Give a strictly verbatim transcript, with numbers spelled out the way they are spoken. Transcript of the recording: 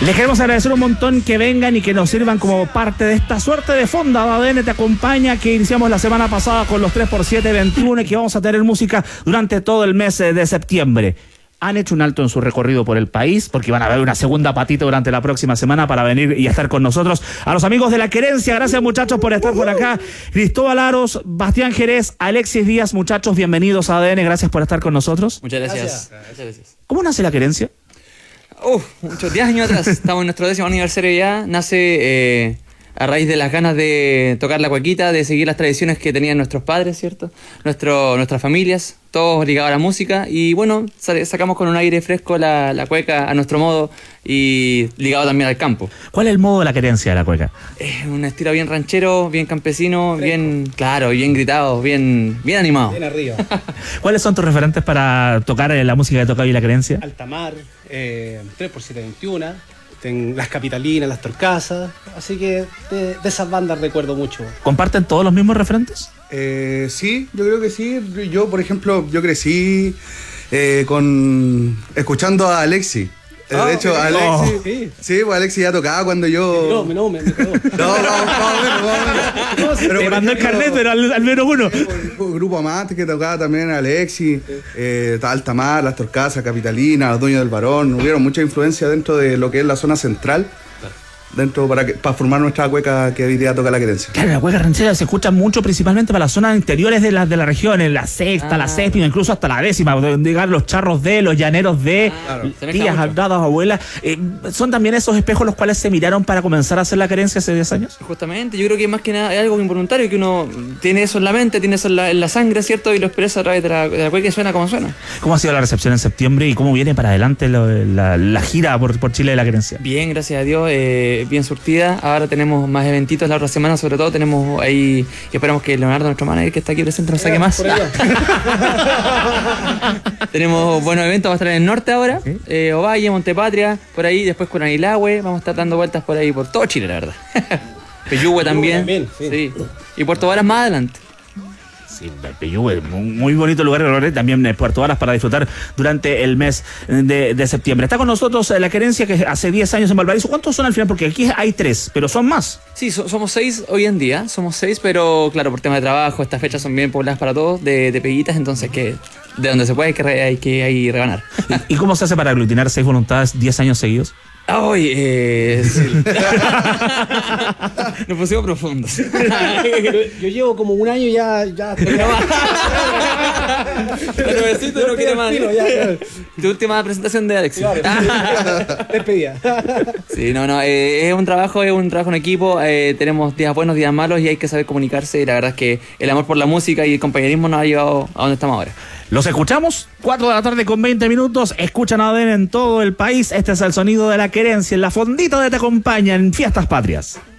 Les queremos agradecer un montón que vengan y que nos sirvan como parte de esta suerte de fonda. A D N te acompaña, que iniciamos la semana pasada con los tres por siete veintiuno y que vamos a tener música durante todo el mes de septiembre. Han hecho un alto en su recorrido por el país porque van a ver una segunda patita durante la próxima semana para venir y estar con nosotros. A los amigos de La Querencia, gracias muchachos por estar por acá. Cristóbal Aros, Bastián Jerez, Alexis Díaz, muchachos, bienvenidos a A D N, gracias por estar con nosotros. Muchas gracias. Gracias. Muchas gracias. ¿Cómo nace La Querencia? Uh, muchos diez años atrás, estamos en nuestro décimo aniversario ya. Nace eh, a raíz de las ganas de tocar la cuequita, de seguir las tradiciones que tenían nuestros padres, ¿cierto? Nuestro, nuestras familias, todos ligados a la música. Y bueno, sacamos con un aire fresco la, la cueca a nuestro modo y ligado también al campo. ¿Cuál es el modo de La Querencia de la cueca? Es un estilo bien ranchero, bien campesino, fresco. Bien, claro, bien gritado, bien, bien animado. Bien arriba. ¿Cuáles son tus referentes para tocar la música que toca hoy La Querencia? Altamar, eh, tres por siete veintiuno, ten, las Capitalinas, las Torcasas. Así que de, de esas bandas recuerdo mucho. ¿Comparten todos los mismos referentes? Eh, sí, yo creo que sí. Yo, por ejemplo, yo crecí eh, con escuchando a Alexis. Eh, Ah, de hecho, ok. Alexis, Oh, sí. sí, pues Alexis ya tocaba cuando yo. No, no, me, me quedó. No, no, más o menos, más o menos. Pero, Te por mandó el ejemplo, carnet, pero al, al menos uno. un grupo amante que tocaba también Alexis, eh, Altamar, Las Torcasas, Capitalina, Los Dueños del Varón. Hubieron mucha influencia dentro de lo que es la zona central, dentro para, que, para formar nuestra cueca que hoy día toca La Querencia. Claro, la cueca ranchera se escucha mucho principalmente para las zonas interiores de la, de la región, en la sexta, Ah. la séptima, incluso hasta la décima, donde llegan los charros de, los llaneros de, Claro, se mezcla tías, mucho. dadas, abuelas. Eh, ¿Son también esos espejos los cuales se miraron para comenzar a hacer La Querencia hace diez años? Justamente, yo creo que más que nada es algo involuntario, que uno tiene eso en la mente, tiene eso en la, en la sangre, ¿cierto? Y lo expresa a través de la, de la cueca y suena como suena. ¿Cómo ha sido la recepción en septiembre y cómo viene para adelante lo- la, la gira por, por Chile de La Querencia? Bien, gracias a Dios, eh, bien surtida. Ahora tenemos más eventitos la otra semana, sobre todo tenemos ahí, y esperamos que Leonardo, nuestro manager que está aquí presente, nos saque más. Por allá. Tenemos buenos eventos, va a estar en el norte ahora, Sí. eh, Ovalle, Montepatria, por ahí, después con Anilahue, vamos a estar dando vueltas por ahí, por todo Chile, la verdad. Peyúgue también, también, sí. sí. Y Puerto Varas más adelante. Sí, Peyúgue, muy bonito lugar, también Puerto Varas para disfrutar durante el mes de, de septiembre. Está con nosotros La Querencia, que hace diez años en Valparaíso. ¿Cuántos son al final? Porque aquí hay tres, pero son más. Sí, so- somos seis hoy en día, somos seis, pero claro, por tema de trabajo, estas fechas son bien pobladas para todos, de, de peguitas, entonces que de donde se puede hay que, re- hay que hay reganar. ¿Y cómo se hace para aglutinar seis voluntades diez años seguidos? Ay, eh, sí. Nos pusimos profundos. yo, yo llevo como un año ya. ya Pero más. Pero besito no Yo quiere estoy más. al tiro, ya, ya. Tu última presentación de Alex. Claro. Despedida. Sí, no, no, eh, es un trabajo, es un trabajo en equipo, eh, tenemos días buenos, días malos y hay que saber comunicarse y la verdad es que el amor por la música y el compañerismo nos ha llevado a donde estamos ahora. Los escuchamos, cuatro de la tarde con veinte minutos, escuchan a A D N en todo el país. Este es el sonido de La Querencia, en la fondita de Te Acompaña en Fiestas Patrias.